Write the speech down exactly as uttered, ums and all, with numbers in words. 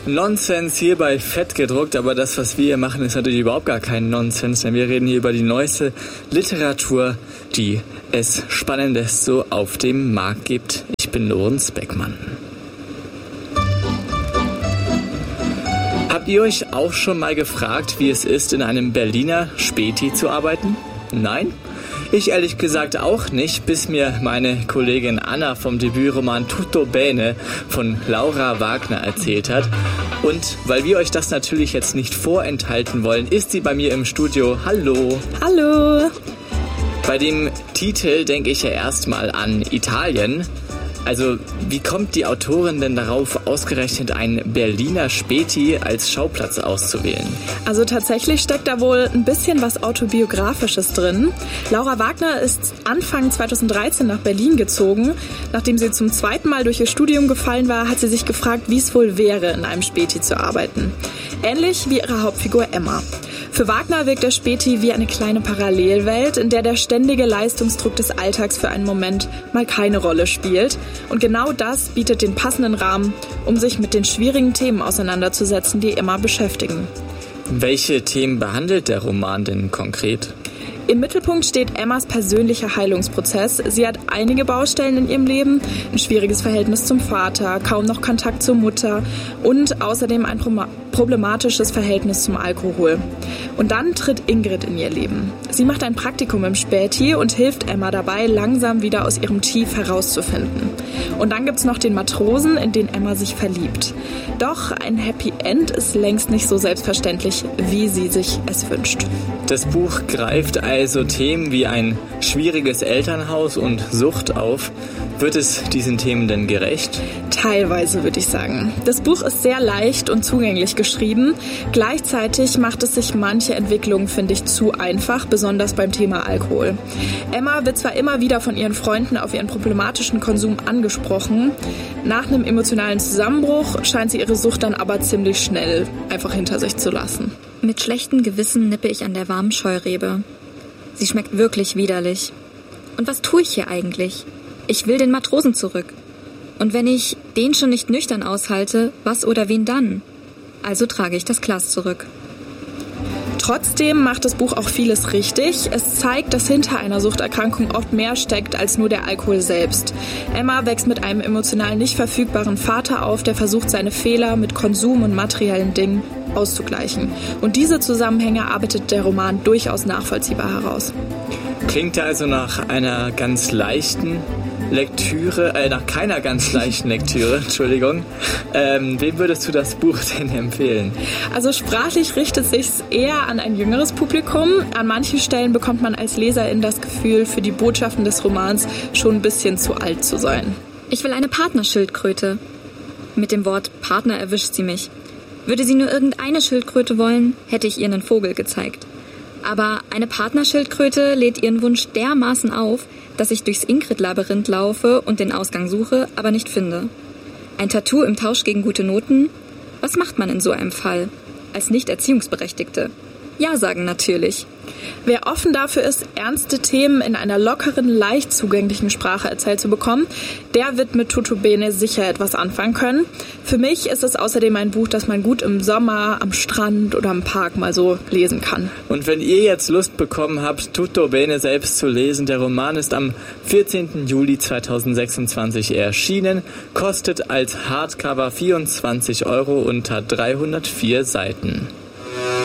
Nonsens hier bei Fett gedruckt, aber das, was wir hier machen, ist natürlich überhaupt gar kein Nonsens, denn wir reden hier über die neueste Literatur, die es Spannendes so auf dem Markt gibt. Ich bin Lorenz Beckmann. Habt ihr euch auch schon mal gefragt, wie es ist, in einem Berliner Späti zu arbeiten? Nein? Ich ehrlich gesagt auch nicht, bis mir meine Kollegin Anna vom Debütroman Tutto Bene von Laura Wagner erzählt hat. Und weil wir euch das natürlich jetzt nicht vorenthalten wollen, ist sie bei mir im Studio. Hallo! Hallo! Bei dem Titel denke ich ja erstmal an Italien. Also, wie kommt die Autorin denn darauf, ausgerechnet ein Berliner Späti als Schauplatz auszuwählen? Also tatsächlich steckt da wohl ein bisschen was Autobiografisches drin. Laura Wagner ist Anfang zweitausenddreizehn nach Berlin gezogen. Nachdem sie zum zweiten Mal durch ihr Studium gefallen war, hat sie sich gefragt, wie es wohl wäre, in einem Späti zu arbeiten. Ähnlich wie ihre Hauptfigur Emma. Für Wagner wirkt der Späti wie eine kleine Parallelwelt, in der der ständige Leistungsdruck des Alltags für einen Moment mal keine Rolle spielt. Und genau das bietet den passenden Rahmen, um sich mit den schwierigen Themen auseinanderzusetzen, die Emma beschäftigen. Welche Themen behandelt der Roman denn konkret? Im Mittelpunkt steht Emmas persönlicher Heilungsprozess. Sie hat einige Baustellen in ihrem Leben, ein schwieriges Verhältnis zum Vater, kaum noch Kontakt zur Mutter und außerdem ein problematisches Verhältnis zum Alkohol. Und dann tritt Ingrid in ihr Leben. Sie macht ein Praktikum im Späti und hilft Emma dabei, langsam wieder aus ihrem Tief herauszufinden. Und dann gibt's noch den Matrosen, in den Emma sich verliebt. Doch ein Happy End ist längst nicht so selbstverständlich, wie sie sich es wünscht. Das Buch greift also Themen wie ein schwieriges Elternhaus und Sucht auf. Wird es diesen Themen denn gerecht? Teilweise, würde ich sagen. Das Buch ist sehr leicht und zugänglich geschrieben. Gleichzeitig macht es sich manche Entwicklungen, finde ich, zu einfach, besonders beim Thema Alkohol. Emma wird zwar immer wieder von ihren Freunden auf ihren problematischen Konsum angesprochen. Nach einem emotionalen Zusammenbruch scheint sie ihre Sucht dann aber ziemlich schnell einfach hinter sich zu lassen. Mit schlechtem Gewissen nippe ich an der warmen Scheurebe. Sie schmeckt wirklich widerlich. Und was tue ich hier eigentlich? Ich will den Matrosen zurück. Und wenn ich den schon nicht nüchtern aushalte, was oder wen dann? Also trage ich das Glas zurück. Trotzdem macht das Buch auch vieles richtig. Es zeigt, dass hinter einer Suchterkrankung oft mehr steckt als nur der Alkohol selbst. Emma wächst mit einem emotional nicht verfügbaren Vater auf, der versucht, seine Fehler mit Konsum und materiellen Dingen auszugleichen. Und diese Zusammenhänge arbeitet der Roman durchaus nachvollziehbar heraus. Klingt also nach einer ganz leichten Lektüre, äh, nach keiner ganz leichten Lektüre, Entschuldigung. Ähm, wem würdest du das Buch denn empfehlen? Also sprachlich richtet es sich eher an ein jüngeres Publikum. An manchen Stellen bekommt man als Leserin das Gefühl, für die Botschaften des Romans schon ein bisschen zu alt zu sein. Ich will eine Partnerschildkröte. Mit dem Wort Partner erwischt sie mich. Würde sie nur irgendeine Schildkröte wollen, hätte ich ihr einen Vogel gezeigt. Aber eine Partnerschildkröte lädt ihren Wunsch dermaßen auf, dass ich durchs Ingrid-Labyrinth laufe und den Ausgang suche, aber nicht finde. Ein Tattoo im Tausch gegen gute Noten? Was macht man in so einem Fall? Als Nicht-Erziehungsberechtigte? Ja sagen natürlich. Wer offen dafür ist, ernste Themen in einer lockeren, leicht zugänglichen Sprache erzählt zu bekommen, der wird mit Tutto Bene sicher etwas anfangen können. Für mich ist es außerdem ein Buch, das man gut im Sommer, am Strand oder im Park mal so lesen kann. Und wenn ihr jetzt Lust bekommen habt, Tutto Bene selbst zu lesen, der Roman ist am vierzehnten Juli zweitausendsechsundzwanzig erschienen, kostet als Hardcover vierundzwanzig Euro und hat dreihundertvier Seiten.